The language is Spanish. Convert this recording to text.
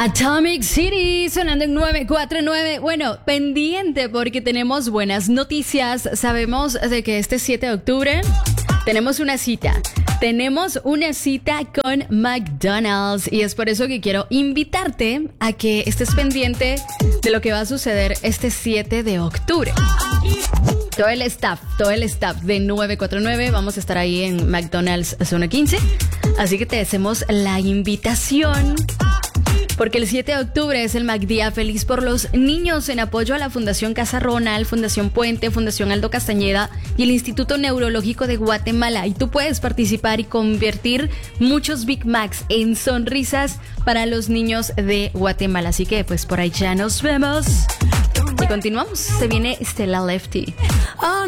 Atomic City sonando en 949. Bueno, pendiente porque tenemos buenas noticias. Sabemos de que este 7 de octubre tenemos una cita. Tenemos una cita con McDonald's y es por eso que quiero invitarte a que estés pendiente de lo que va a suceder este 7 de octubre. Todo el staff de 949 vamos a estar ahí en McDonald's Zona 15. Así que te hacemos la invitación porque el 7 de octubre es el MacDía Feliz por los Niños en apoyo a la Fundación Casa Ronald, Fundación Puente, Fundación Aldo Castañeda y el Instituto Neurológico de Guatemala. Y tú puedes participar y convertir muchos Big Macs en sonrisas para los niños de Guatemala. Así que pues por ahí ya nos vemos. Y continuamos. Se viene Stella Lefty.